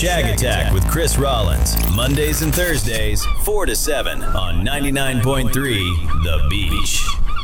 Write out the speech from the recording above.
Shag Attack with Chris Rollins, Mondays and Thursdays, 4 to 7 on 99.3 The Beach.